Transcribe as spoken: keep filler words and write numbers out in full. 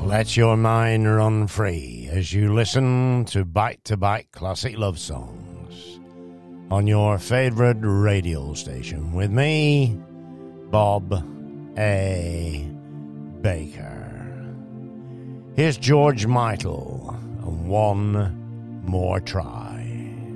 Let your mind run free as you listen to Bite to Bite Classic Love Songs on your favorite radio station with me, Bob A. Baker. Here's George Michael and One More Try.